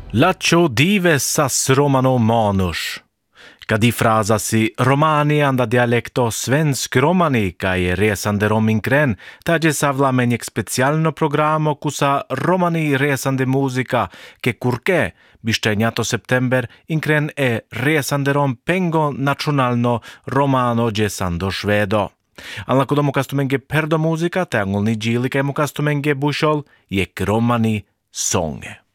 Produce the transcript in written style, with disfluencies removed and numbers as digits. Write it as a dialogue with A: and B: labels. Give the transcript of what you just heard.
A: Laccio divessas romano manus. Cadi frasasi romani anda dialecto svensk romani kai resande rominkren tages avlamenjek specialno programo kusa romani resande muzika ke kurke bištenjato september inkren resande rom pengo nacionalno romano gesando švedo. Alla kodomu kastumenge perdo muzika te angolni gili kai mu kastumenge bushol jek romani songe.